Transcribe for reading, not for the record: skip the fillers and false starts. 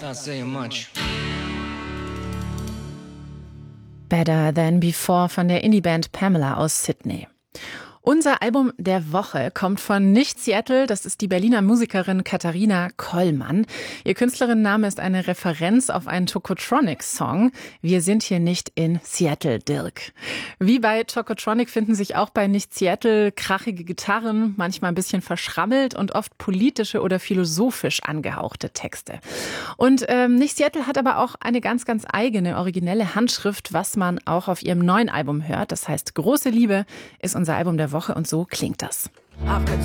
Better Than Before von der Indie-Band Pamela aus Sydney. Unser Album der Woche kommt von Nicht Seattle. Das ist die Berliner Musikerin Katharina Kollmann. Ihr Künstlerinnenname ist eine Referenz auf einen Tokotronic-Song. Wir sind hier nicht in Seattle, Dirk. Wie bei Tokotronic finden sich auch bei Nicht Seattle krachige Gitarren, manchmal ein bisschen verschrammelt und oft politische oder philosophisch angehauchte Texte. Und Nicht Seattle hat aber auch eine ganz, ganz eigene, originelle Handschrift, was man auch auf ihrem neuen Album hört. Das heißt, Große Liebe ist unser Album der Woche und so klingt das. I've got